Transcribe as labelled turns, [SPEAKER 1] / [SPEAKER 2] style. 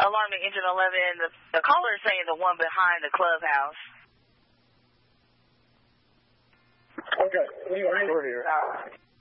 [SPEAKER 1] Alarm to Engine 11. The caller is saying the one behind the clubhouse.
[SPEAKER 2] Okay. We're here.